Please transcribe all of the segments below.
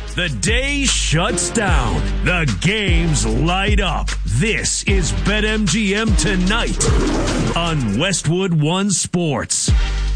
The day shuts down. The games light up. This is BetMGM Tonight on Westwood One Sports.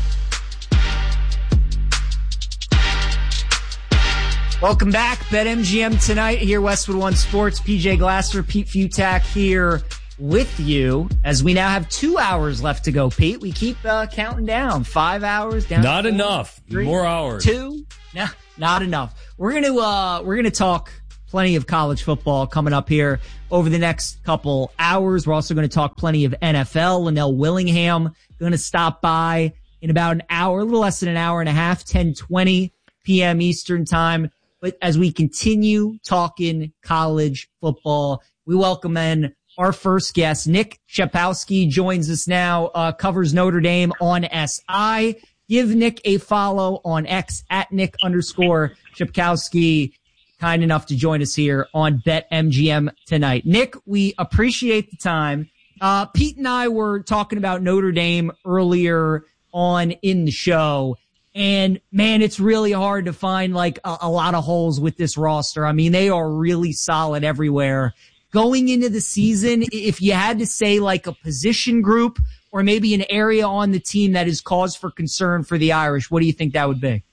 Welcome back. BetMGM Tonight here, Westwood One Sports. PJ Glasser, Pete Futak here with you as we now have 2 hours left to go, Pete. We keep counting down. 5 hours down. Not 4, enough. 3, more hours. 2. No, not enough. We're gonna talk plenty of college football coming up here over the next couple hours. We're also going to talk plenty of NFL. Linnell Willingham going to stop by in about an hour, a little less than an hour and a half, 10:20 p.m. Eastern time. But as we continue talking college football, we welcome in our first guest. Nick Chapowski joins us now, covers Notre Dame on SI. Give Nick a follow on X at Nick_Chapowski. Kind enough to join us here on BetMGM Tonight. Nick, we appreciate the time. Pete and I were talking about Notre Dame earlier on in the show. And man, it's really hard to find like a lot of holes with this roster. I mean, they are really solid everywhere. Going into the season, if you had to say like a position group or maybe an area on the team that is cause for concern for the Irish, what do you think that would be?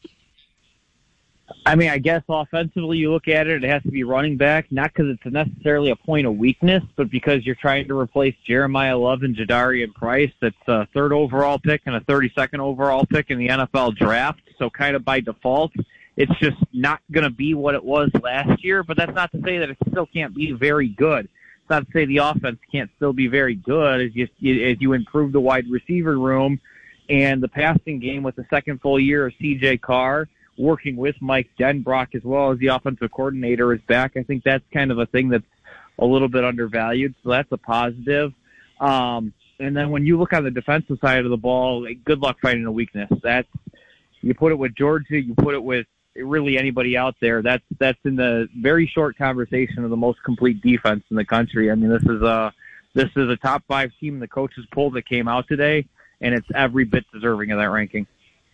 I mean, I guess offensively you look at it, it has to be running back, not because it's necessarily a point of weakness, but because you're trying to replace Jeremiah Love and Jadarian Price. That's a third overall pick and a 32nd overall pick in the NFL draft. So kind of by default, it's just not going to be what it was last year, but that's not to say that it still can't be very good. It's not to say the offense can't still be very good as you improve the wide receiver room and the passing game with the second full year of C.J. Carr, working with Mike Denbrock as well as the offensive coordinator is back. I think that's kind of a thing that's a little bit undervalued, so that's a positive. And then when you look on the defensive side of the ball, good luck finding a weakness. You put it with Georgia, you put it with really anybody out there. That's in the very short conversation of the most complete defense in the country. I mean, this is a top 5 team in the coaches poll that came out today, and it's every bit deserving of that ranking.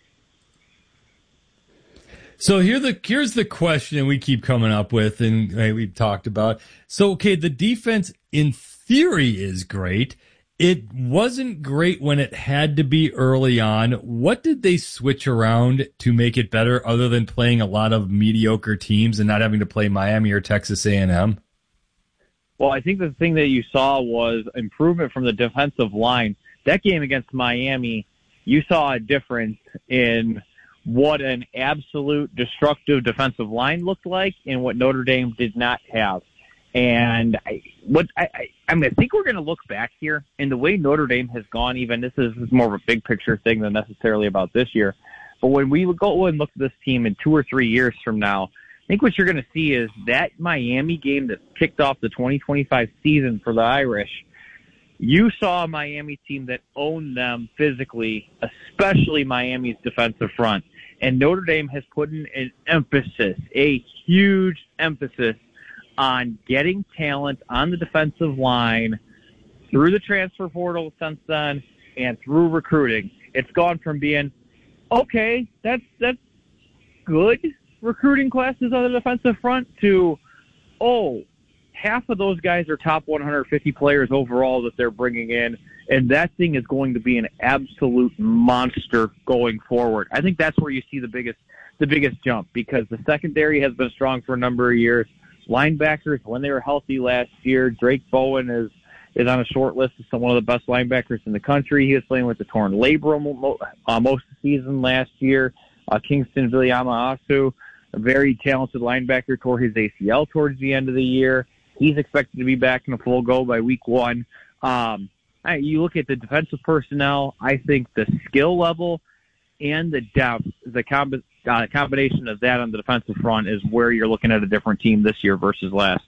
So here's the question we keep coming up with, and we've talked about. So, okay, the defense in theory is great. It wasn't great when it had to be early on. What did they switch around to make it better other than playing a lot of mediocre teams and not having to play Miami or Texas A&M? Well, I think the thing that you saw was improvement from the defensive line. That game against Miami, you saw a difference in what an absolute destructive defensive line looked like and what Notre Dame did not have. And I think we're going to look back here and the way Notre Dame has gone, even this is more of a big picture thing than necessarily about this year. But when we go and look at this team in 2 or 3 years from now, I think what you're going to see is that Miami game that kicked off the 2025 season for the Irish. You saw a Miami team that owned them physically, especially Miami's defensive front. And Notre Dame has put in an emphasis, a huge emphasis, on getting talent on the defensive line through the transfer portal since then and through recruiting. It's gone from being, okay, that's good recruiting classes on the defensive front to, half of those guys are top 150 players overall that they're bringing in, and that thing is going to be an absolute monster going forward. I think that's where you see the biggest jump, because the secondary has been strong for a number of years. Linebackers, when they were healthy last year, Drake Bowen is on a short list of one of the best linebackers in the country. He was playing with the torn labrum most of the season last year. Kingston Viliama-Asu, a very talented linebacker, tore his ACL towards the end of the year. He's expected to be back in a full go by week 1. You look at the defensive personnel, I think the skill level and the depth, the combination of that on the defensive front is where you're looking at a different team this year versus last.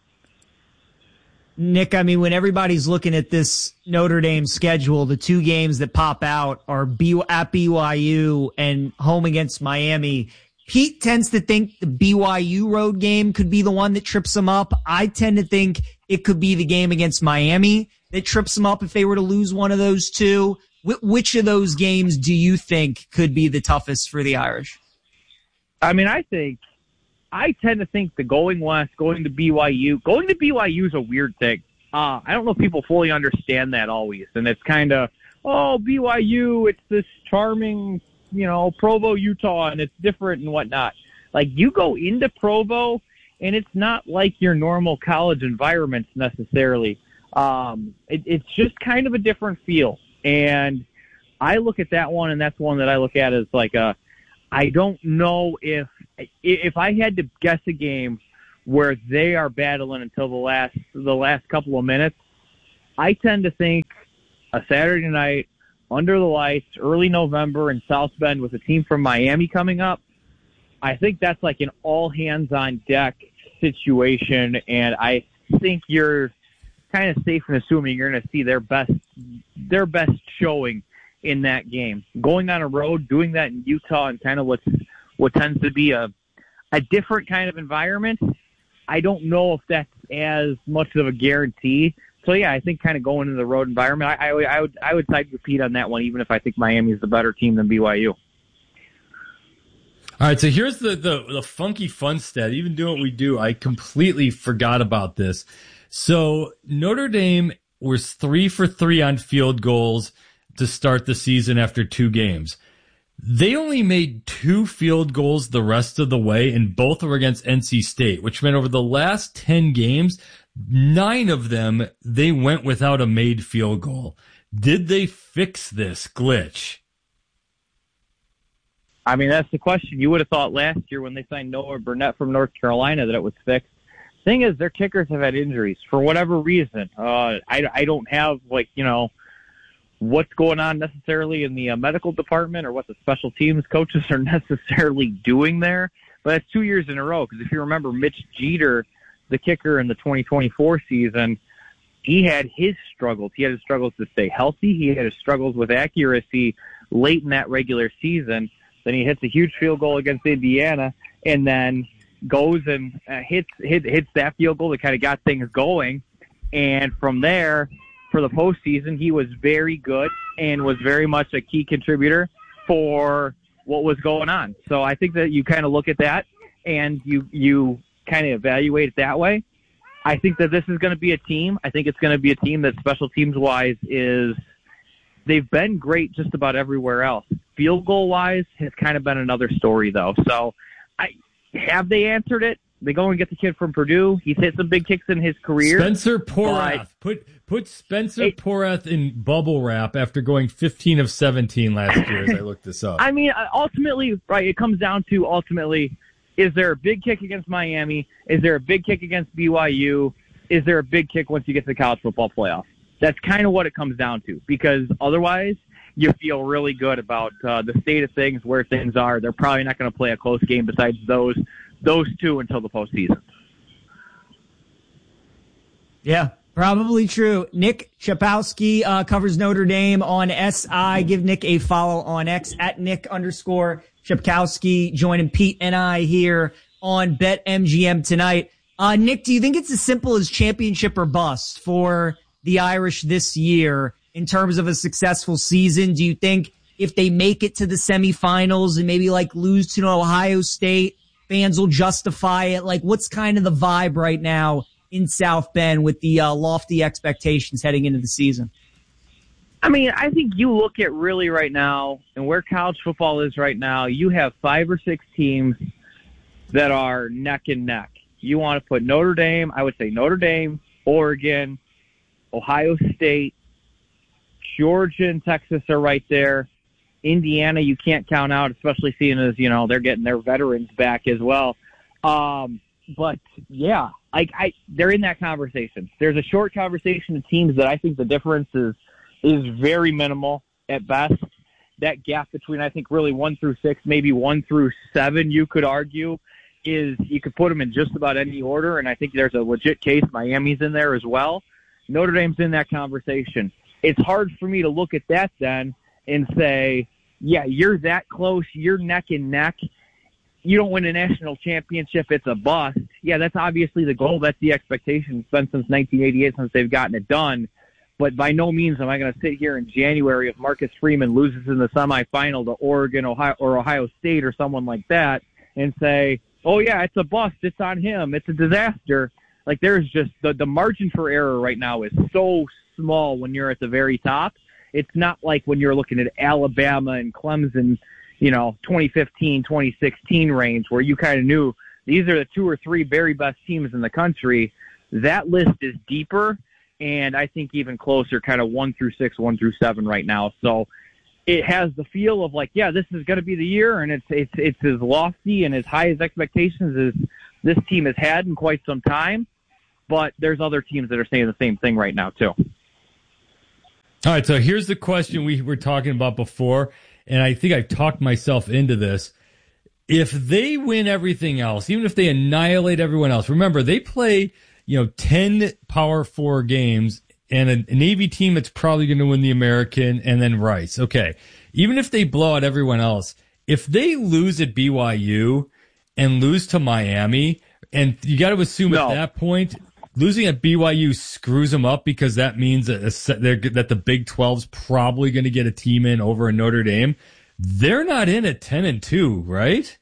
Nick, I mean, when everybody's looking at this Notre Dame schedule, the 2 games that pop out are at BYU and home against Miami. Pete tends to think the BYU road game could be the one that trips him up. I tend to think it could be the game against Miami that trips him up if they were to lose one of those 2. Which of those games do you think could be the toughest for the Irish? I mean, I think I tend to think the going west, going to BYU is a weird thing. I don't know if people fully understand that always. And it's kind of, BYU, it's this charming, Provo, Utah, and it's different and whatnot. Like, you go into Provo, and it's not like your normal college environments necessarily. It's just kind of a different feel. And I look at that one, and that's one that I look at as like I don't know if I had to guess a game where they are battling until the last couple of minutes, I tend to think a Saturday night under the lights, early November in South Bend with a team from Miami coming up. I think that's like an all hands on deck situation, and I think you're kind of safe in assuming you're going to see their best showing in that game. Going on a road, doing that in Utah, and kind of what tends to be a different kind of environment, I don't know if that's as much of a guarantee. So yeah, I think kind of going into the road environment, I would side with Pete on that one, even if I think Miami is the better team than BYU. All right, so here's the funky fun stat. Even doing what we do, I completely forgot about this. So Notre Dame was 3 for 3 on field goals to start the season after 2 games. They only made 2 field goals the rest of the way, and both were against NC State, which meant over the last 10 games, 9 of them, they went without a made field goal. Did they fix this glitch? I mean, that's the question. You would have thought last year when they signed Noah Burnett from North Carolina that it was fixed. Thing is, their kickers have had injuries for whatever reason. I don't have, what's going on necessarily in the medical department or what the special teams coaches are necessarily doing there. But that's 2 years in a row, because if you remember Mitch Jeter, the kicker in the 2024 season, he had his struggles. He had his struggles to stay healthy. He had his struggles with accuracy late in that regular season. Then he hits a huge field goal against Indiana, and then goes and hits that field goal that kind of got things going. And from there, for the postseason, he was very good and was very much a key contributor for what was going on. So I think that you kind of look at that and you kind of evaluate it that way. I think that this is going to be a team. I think it's going to be a team that special teams wise they've been great just about everywhere else. Field goal wise has kind of been another story though. So have they answered it? They go and get the kid from Purdue. He's hit some big kicks in his career. Spencer Porath. Put Spencer Porath in bubble wrap after going 15 of 17 last year as I looked this up. I mean, ultimately, right, it comes down to is there a big kick against Miami? Is there a big kick against BYU? Is there a big kick once you get to the college football playoff? That's kind of what it comes down to, because otherwise you feel really good about the state of things, where things are. They're probably not going to play a close game besides those 2 until the postseason. Yeah, probably true. Nick Chapowski covers Notre Dame on SI. Give Nick a follow on X at Nick_Chapkowski. Joining Pete and I here on BetMGM tonight. Nick, do you think it's as simple as championship or bust for the Irish this year in terms of a successful season? Do you think if they make it to the semifinals and maybe lose to Ohio State, fans will justify it? What's kind of the vibe right now in South Bend with the lofty expectations heading into the season? I mean, I think you look at really right now and where college football is right now, you have 5 or 6 teams that are neck and neck. You want to put Notre Dame, I would say Notre Dame, Oregon, Ohio State, Georgia and Texas are right there. Indiana, you can't count out, especially seeing as, they're getting their veterans back as well. But yeah, they're in that conversation. There's a short conversation of teams that I think the difference is very minimal at best. That gap between, I think, really 1 through 6, maybe 1 through 7, you could argue, is you could put them in just about any order. And I think there's a legit case. Miami's in there as well. Notre Dame's in that conversation. It's hard for me to look at that then and say, yeah, you're that close, you're neck and neck. You don't win a national championship, it's a bust. Yeah, that's obviously the goal. That's the expectation. It's been since 1988 since they've gotten it done. But by no means am I going to sit here in January if Marcus Freeman loses in the semifinal to Oregon, Ohio State or someone like that and say, oh yeah, it's a bust, it's on him, it's a disaster. Like there's just the margin for error right now is so small when you're at the very top. It's not like when you're looking at Alabama and Clemson, 2015, 2016 range where you kind of knew these are the 2 or 3 very best teams in the country. That list is deeper, and I think even closer, kind of 1 through 6, 1 through 7 right now. So it has the feel of like, yeah, this is going to be the year, and it's as lofty and as high as expectations as this team has had in quite some time. But there's other teams that are saying the same thing right now too. All right, so here's the question we were talking about before, and I think I've talked myself into this. If they win everything else, even if they annihilate everyone else, remember they play, 10 Power 4 games and a Navy team that's probably going to win the American and then Rice. Okay. Even if they blow out everyone else, if they lose at BYU and lose to Miami, and you got to assume at that point, losing at BYU screws them up because that means that the Big 12's probably going to get a team in over in Notre Dame. They're not in at 10-2, right?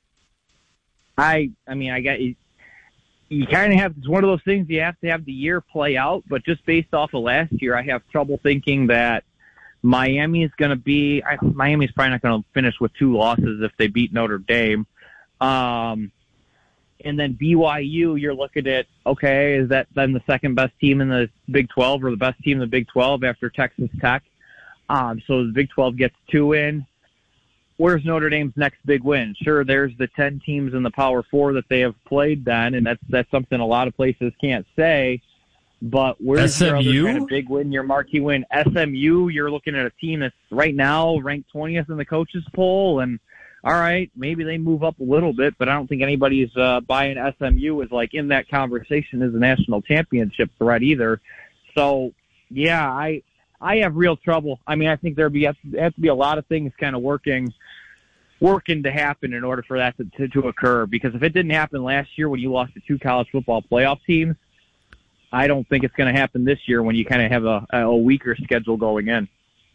I got you. You kind of have, it's one of those things you have to have the year play out, but just based off of last year, I have trouble thinking that Miami's probably not going to finish with 2 losses if they beat Notre Dame. And then BYU, you're looking at, okay, is that then the second best team in the Big 12 or the best team in the Big 12 after Texas Tech? So the Big 12 gets 2 in. Where's Notre Dame's next big win? Sure, there's the 10 teams in the Power 4 that they have played then, and that's something a lot of places can't say. But where's SMU? your other kind of big win, your marquee win? SMU, you're looking at a team that's right now ranked 20th in the coaches poll, and all right, maybe they move up a little bit, but I don't think anybody's buying SMU as like in that conversation as a national championship threat either. So, yeah, I have real trouble. I mean, I think there have to be a lot of things kind of working to happen in order for that to occur. Because if it didn't happen last year when you lost to 2 college football playoff teams, I don't think it's going to happen this year when you kind of have a weaker schedule going in.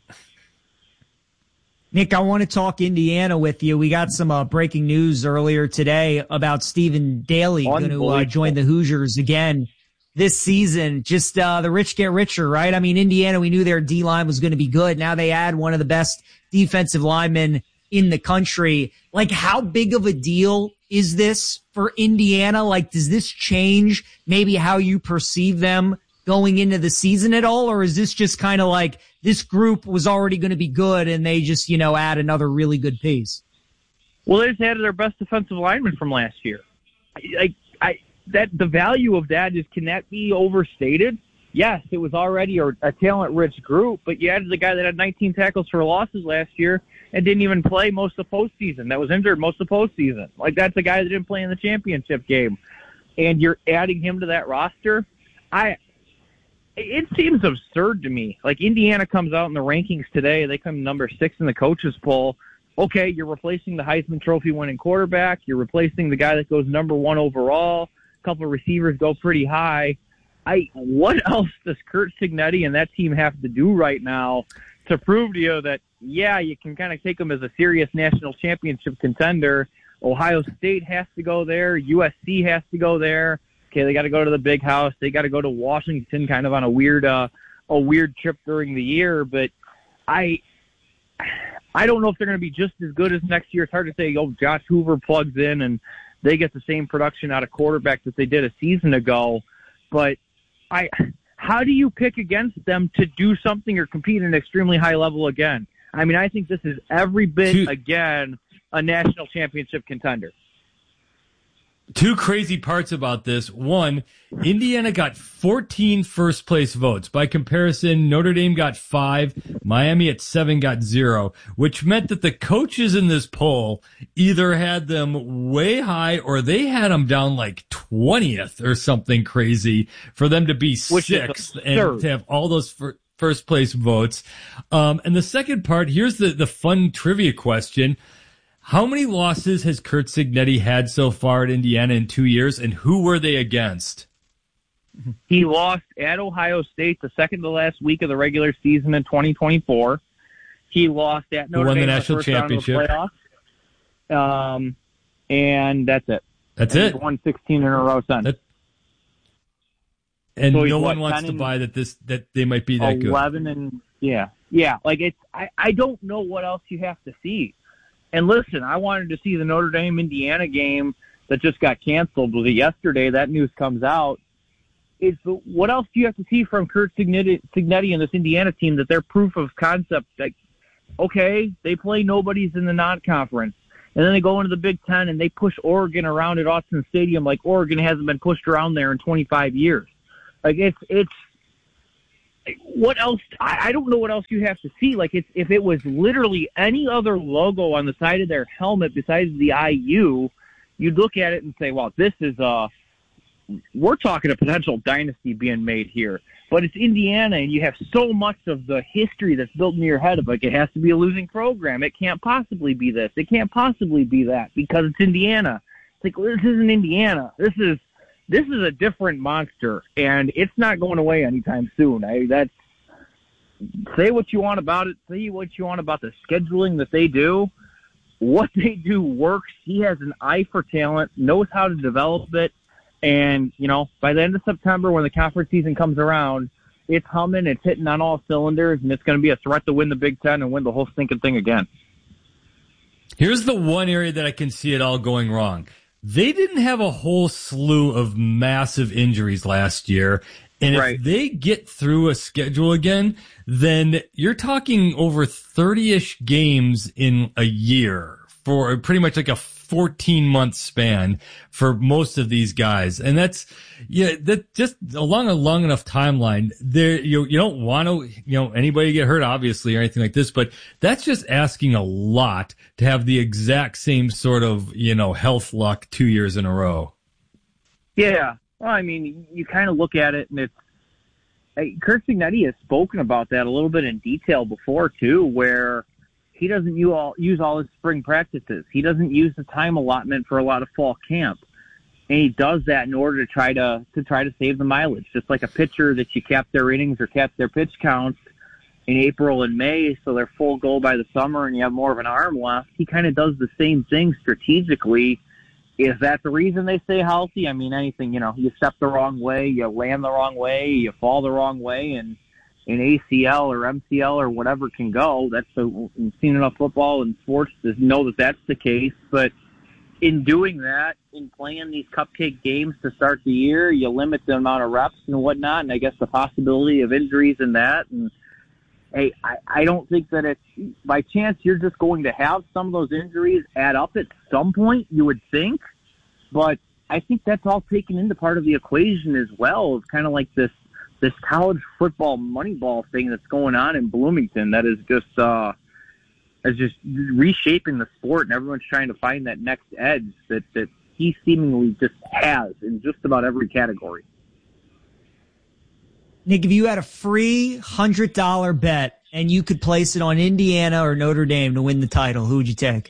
Nick, I want to talk Indiana with you. We got some breaking news earlier today about Stephen Daly going to join the Hoosiers again this season. Just the rich get richer, right? I mean, Indiana, we knew their D-line was going to be good. Now they add one of the best defensive linemen in the country. Like, how big of a deal is this for Indiana? Like, does this change maybe how you perceive them going into the season at all? Or is this just kind of like this group was already going to be good and they just, add another really good piece? Well, they just added their best defensive lineman from last year. That the value of that can that be overstated? Yes, it was already a talent-rich group, but you added the guy that had 19 tackles for losses last year and didn't even play most of the postseason. That was injured most of the postseason. Like, that's a guy that didn't play in the championship game. And you're adding him to that roster? It seems absurd to me. Like, Indiana comes out in the rankings today. They come number 6 in the coaches poll. Okay, you're replacing the Heisman Trophy winning quarterback. You're replacing the guy that goes number 1 overall. A couple of receivers go pretty high. What else does Curt Cignetti and that team have to do right now to prove to you that, yeah, you can kind of take them as a serious national championship contender? Ohio State has to go there. USC has to go there. Okay, they got to go to the Big House. They got to go to Washington kind of on a weird trip during the year. But I don't know if they're going to be just as good as next year. It's hard to say, Josh Hoover plugs in and they get the same production out of quarterback that they did a season ago. But how do you pick against them to do something or compete at an extremely high level again? I mean, I think this is every bit, again, a national championship contender. 2 crazy parts about this. One, Indiana got 14 first-place votes. By comparison, Notre Dame got 5, Miami at 7 got 0, which meant that the coaches in this poll either had them way high or they had them down like 20th or something crazy for them to be 6th and to have all those first-place votes. And the second part, here's the fun trivia question. How many losses has Curt Cignetti had so far at Indiana in 2 years, and who were they against? He lost at Ohio State the second to last week of the regular season in 2024. He lost at Notre Dame won the national championship. And that's it. That's and it. He's won 16 in a row since. And So no one wants to buy that they might be that 11 good. And yeah. Like I don't know what else you have to see. And listen, I wanted to see the Notre Dame Indiana game that just got canceled. Was it yesterday? That news comes out. What else do you have to see from Curt Cignetti and this Indiana team that they're proof of concept? Like, okay, they play nobodies in the non-conference, and then they go into the Big Ten and they push Oregon around at Austin Stadium like Oregon hasn't been pushed around there in 25 years. Like it's what else? I don't know what else you have to see. Like if it was literally any other logo on the side of their helmet besides the IU, you'd look at it and say, well, this is we're talking a potential dynasty being made here. But it's Indiana, and you have so much of the history that's built into your head of, like, it has to be a losing program. It can't possibly be this. It can't possibly be that because it's Indiana. It's like, well, this isn't Indiana. This is a different monster, and it's not going away anytime soon. Say what you want about it. Say what you want about the scheduling that they do. What they do works. He has an eye for talent, knows how to develop it. And, by the end of September, when the conference season comes around, it's humming, it's hitting on all cylinders, and it's going to be a threat to win the Big Ten and win the whole stinking thing again. Here's the one area that I can see it all going wrong. They didn't have a whole slew of massive injuries last year. And if they get through a schedule again, then you're talking over 30-ish games in a year for pretty much like a 14-month span for most of these guys. And that's just along a long enough timeline there. You don't want to, anybody get hurt obviously or anything like this, but that's just asking a lot to have the exact same sort of, health luck 2 years in a row. Yeah. Well, I mean, you kind of look at it and Curt Cignetti has spoken about that a little bit in detail before too, where he doesn't use all his spring practices. He doesn't use the time allotment for a lot of fall camp. And he does that in order to try to save the mileage. Just like a pitcher that you cap their innings or cap their pitch counts in April and May so they're full go by the summer and you have more of an arm left. He kind of does the same thing strategically. Is that the reason they stay healthy? I mean, anything, you step the wrong way, you land the wrong way, you fall the wrong way, and in ACL or MCL or whatever can go. We've seen enough football and sports to know that that's the case. But in doing that, in playing these cupcake games to start the year, you limit the amount of reps and whatnot, and I guess the possibility of injuries in that. And hey, I don't think that it's by chance you're just going to have some of those injuries add up at some point, you would think. But I think that's all taken into part of the equation as well. It's kind of like this college football Moneyball thing that's going on in Bloomington that is just reshaping the sport, and everyone's trying to find that next edge that he seemingly just has in just about every category. Nick, if you had a free $100 bet and you could place it on Indiana or Notre Dame to win the title, who would you take?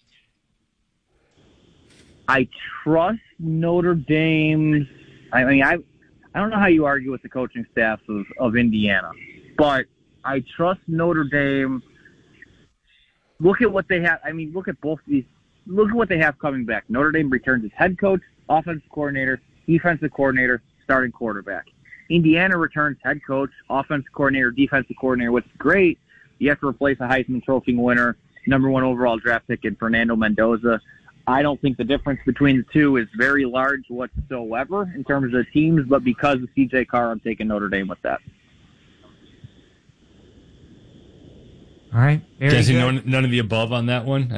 I trust Notre Dame. I mean, I don't know how you argue with the coaching staff of Indiana, but I trust Notre Dame. Look at what they have. I mean, look at both of these. Look at what they have coming back. Notre Dame returns its head coach, offensive coordinator, defensive coordinator, starting quarterback. Indiana returns head coach, offensive coordinator, defensive coordinator, which is great. You have to replace a Heisman Trophy winner, #1 overall draft pick in Fernando Mendoza. I don't think the difference between the two is very large whatsoever in terms of teams, but because of CJ Carr, I'm taking Notre Dame with that. All right. Jesse, none of the above on that one.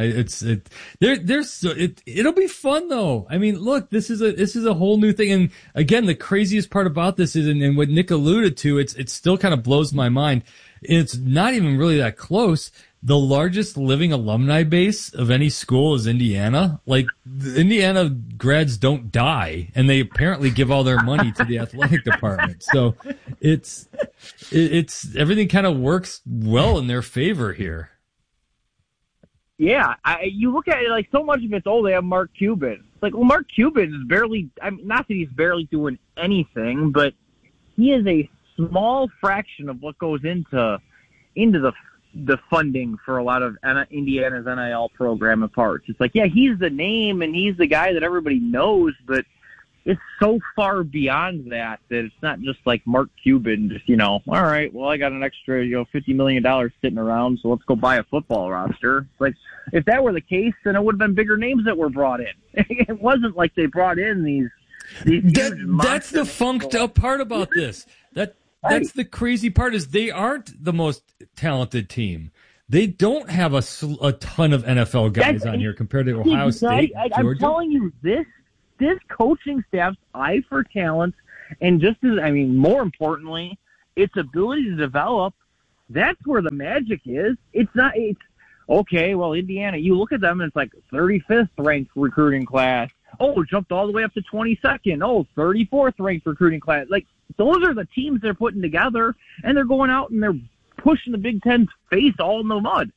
It'll be fun though. I mean, look, this is a whole new thing. And again, the craziest part about this is, and what Nick alluded to, it still kind of blows my mind. It's not even really that close. The largest living alumni base of any school is Indiana. Like, the Indiana grads don't die, and they apparently give all their money to the athletic department. So it's everything kind of works well in their favor here. Yeah, you look at it like so much of it's, they have Mark Cuban. It's like, well, Mark Cuban is barely, not that he's barely doing anything, but he is a small fraction of what goes into the the funding for a lot of Indiana's NIL program and parts. It's like, yeah, he's the name and he's the guy that everybody knows, but it's so far beyond that it's not just like Mark Cuban, just, all right, well, I got an extra, $50 million sitting around, so let's go buy a football roster. Like, if that were the case, then it would have been bigger names that were brought in. It wasn't like they brought in these that's the funked up part about this. That's the crazy part, is they aren't the most talented team. They don't have a ton of NFL guys on here compared to Ohio State, Georgia. I'm telling you, this coaching staff's eye for talent, and more importantly, its ability to develop, that's where the magic is. Okay, well, Indiana, you look at them and it's like 35th ranked recruiting class. Oh, jumped all the way up to 22nd. Oh, 34th ranked recruiting class. Like, those are the teams they're putting together, and they're going out and they're pushing the Big Ten's face all in the mud.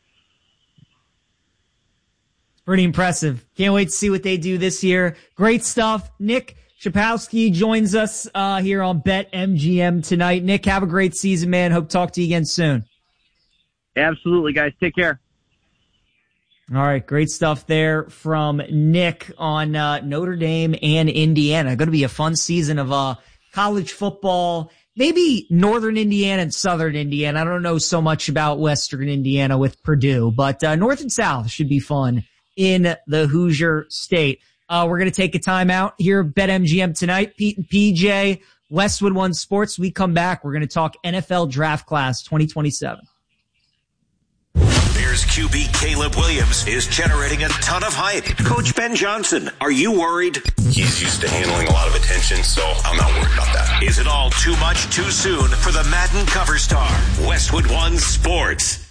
Pretty impressive. Can't wait to see what they do this year. Great stuff. Nick Shapowski joins us here on BetMGM tonight. Nick, have a great season, man. Hope to talk to you again soon. Absolutely, guys. Take care. All right, great stuff there from Nick on Notre Dame and Indiana. Going to be a fun season of college football. Maybe Northern Indiana and Southern Indiana. I don't know so much about Western Indiana with Purdue, but North and South should be fun in the Hoosier State. We're going to take a timeout here at BetMGM tonight. Pete and PJ, Westwood One Sports. We come back. We're going to talk NFL Draft Class 2027. Bears QB Caleb Williams is generating a ton of hype. Coach Ben Johnson, are you worried? He's used to handling a lot of attention, so I'm not worried about that. Is it all too much too soon for the Madden cover star? Westwood One Sports.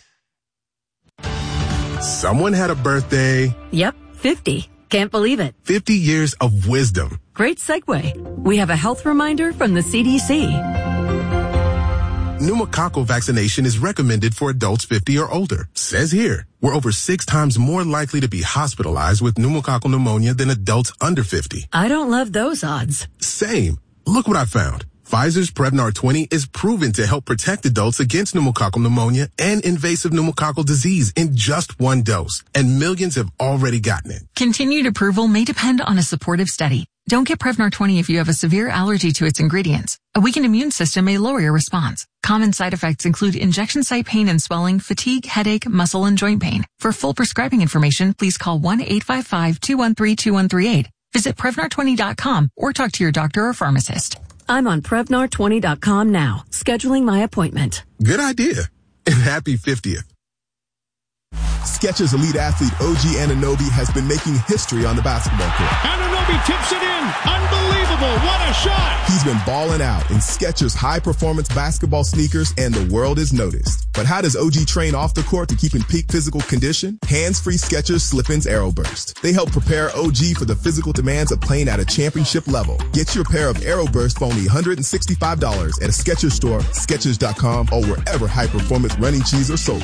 Someone had a birthday. Yep, 50. Can't believe it. 50 years of wisdom. Great segue. We have a health reminder from the CDC. Pneumococcal vaccination is recommended for adults 50 or older. Says here, we're over 6 times more likely to be hospitalized with pneumococcal pneumonia than adults under 50. I don't love those odds. Same. Look what I found. Pfizer's Prevnar 20 is proven to help protect adults against pneumococcal pneumonia and invasive pneumococcal disease in just 1 dose. And millions have already gotten it. Continued approval may depend on a supportive study. Don't get Prevnar 20 if you have a severe allergy to its ingredients. A weakened immune system may lower your response. Common side effects include injection site pain and swelling, fatigue, headache, muscle, and joint pain. For full prescribing information, please call 1-855-213-2138. Visit Prevnar20.com or talk to your doctor or pharmacist. I'm on Prevnar20.com now, scheduling my appointment. Good idea. And happy 50th. Skechers elite athlete OG Anunoby has been making history on the basketball court. Anunoby tips it in. Unbelievable. What a shot. He's been balling out in Skechers high-performance basketball sneakers, and the world has noticed. But how does OG train off the court to keep in peak physical condition? Hands-free Skechers Slip-ins Aeroburst. They help prepare OG for the physical demands of playing at a championship level. Get your pair of Aeroburst for only $165 at a Skechers store, Skechers.com, or wherever high-performance running shoes are sold.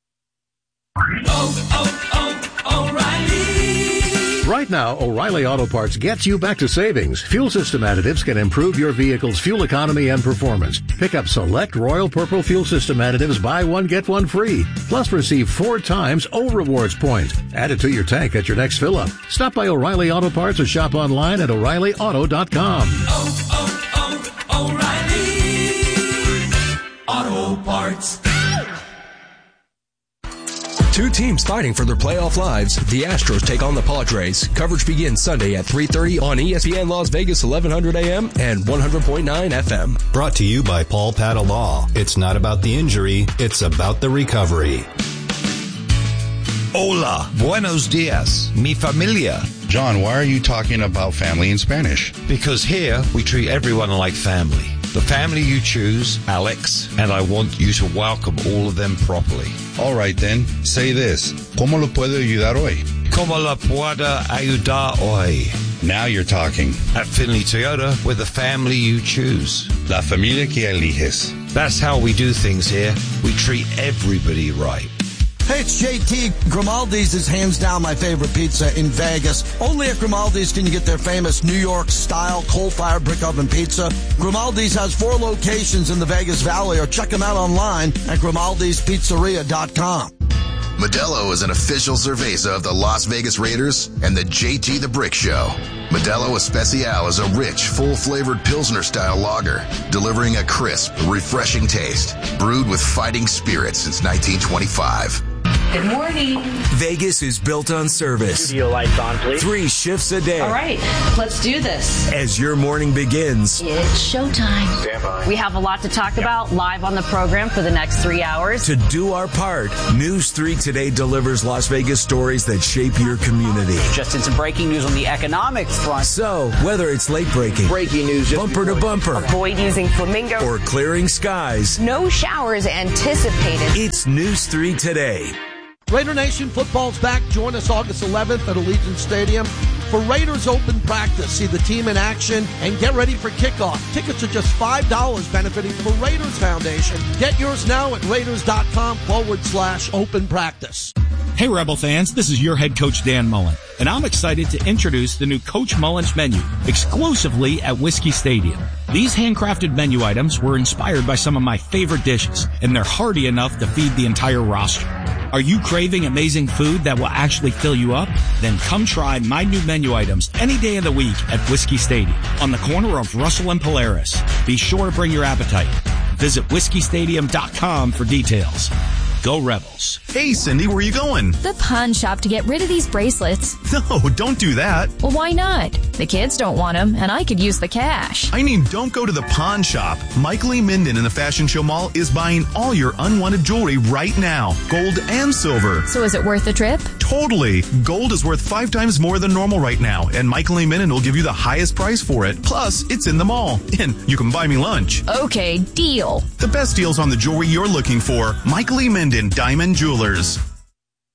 O'Reilly. Right now, O'Reilly Auto Parts gets you back to savings. Fuel system additives can improve your vehicle's fuel economy and performance. Pick up select Royal Purple fuel system additives, buy one, get one free. Plus receive 4 times O Rewards points. Add it to your tank at your next fill-up. Stop by O'Reilly Auto Parts or shop online at O'ReillyAuto.com. O'Reilly Auto Parts. 2 teams fighting for their playoff lives. The Astros take on the Padres. Coverage begins Sunday at 3:30 on ESPN Las Vegas, 1100 AM and 100.9 FM. Brought to you by Paul Pata Law. It's not about the injury, it's about the recovery. Hola, buenos dias, mi familia. John, why are you talking about family in Spanish? Because here we treat everyone like family. The family you choose, Alex, and I want you to welcome all of them properly. All right then, say this. ¿Cómo lo puedo ayudar hoy? ¿Cómo lo puedo ayudar hoy? Now you're talking. At Finley Toyota, we're the family you choose. La familia que eliges. That's how we do things here. We treat everybody right. Hey, it's JT. Grimaldi's is hands down my favorite pizza in Vegas. Only at Grimaldi's can you get their famous New York-style coal-fired brick oven pizza. Grimaldi's has 4 locations in the Vegas Valley, or check them out online at Grimaldi'sPizzeria.com. Modelo is an official cerveza of the Las Vegas Raiders and the JT the Brick Show. Modelo Especial is a rich, full-flavored Pilsner-style lager, delivering a crisp, refreshing taste, brewed with fighting spirit since 1925. Good morning. Vegas is built on service. Studio lights on, please. 3 shifts a day. All right, let's do this. As your morning begins. It's showtime. Stand by. We have a lot to talk about live on the program for the next 3 hours. To do our part, News 3 Today delivers Las Vegas stories that shape your community. Just in some breaking news on the economic front. So, whether it's late breaking, breaking news, bumper to bumper, avoid using flamingo, or clearing skies, no showers anticipated. It's News 3 Today. Raider Nation football's back. Join us August 11th at Allegiant Stadium for Raiders Open Practice. See the team in action and get ready for kickoff. Tickets are just $5, benefiting the Raiders Foundation. Get yours now at Raiders.com/open practice. Hey Rebel fans, this is your head coach Dan Mullen, and I'm excited to introduce the new Coach Mullen's menu exclusively at Whiskey Stadium. These handcrafted menu items were inspired by some of my favorite dishes, and they're hearty enough to feed the entire roster. Are you craving amazing food that will actually fill you up? Then come try my new menu items any day of the week at Whiskey Stadium on the corner of Russell and Polaris. Be sure to bring your appetite. Visit whiskeystadium.com for details. Go Rebels. Hey, Cindy, where are you going? The pawn shop to get rid of these bracelets. No, don't do that. Well, why not? The kids don't want them, and I could use the cash. I mean, don't go to the pawn shop. Michael E. Minden in the Fashion Show Mall is buying all your unwanted jewelry right now. Gold and silver. So is it worth the trip? Totally. Gold is worth 5 times more than normal right now, and Michael E. Minden will give you the highest price for it. Plus, it's in the mall, and you can buy me lunch. Okay, deal. The best deals on the jewelry you're looking for. Michael E. Minden Diamond Jewelers.